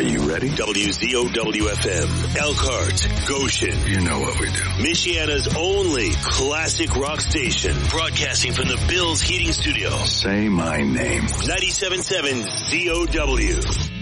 you ready? WZOW-FM, Elkhart, Goshen. You know what we do. Michiana's only classic rock station, broadcasting from the Bills Heating Studio. Say my name. 97.7 ZOW.